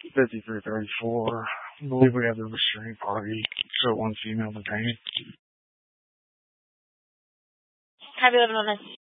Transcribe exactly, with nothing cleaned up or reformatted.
fifty-three thirty-four. I believe we have the restraining party. So one female detained. Have you lived on this